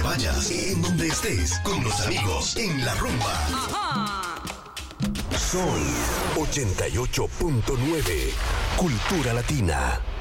vayas, en donde estés, con los amigos, en La Rumba. Ajá. Sol 88.9. Cultura Latina.